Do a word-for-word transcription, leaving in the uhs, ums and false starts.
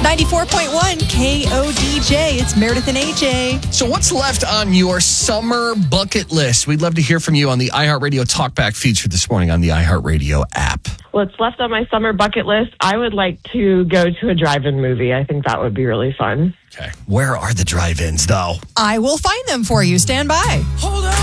ninety-four point one K O D J. It's Meredith and A J. So what's left on your summer bucket list? We'd love to hear from you on the iHeartRadio Talkback feature this morning on the iHeartRadio app. What's left on my summer bucket list, I would like to go to a drive-in movie. I think that would be really fun. Okay. Where are the drive-ins, though? I will find them for you. Stand by. Hold on.